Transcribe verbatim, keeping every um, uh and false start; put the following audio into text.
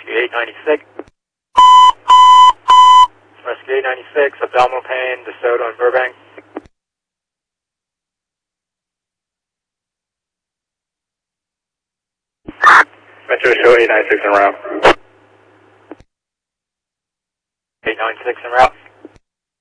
Rescue eight ninety-six. Rescue eight ninety-six, abdominal pain, DeSoto and Burbank. Metro show eight ninety-six en route. eight ninety-six en route.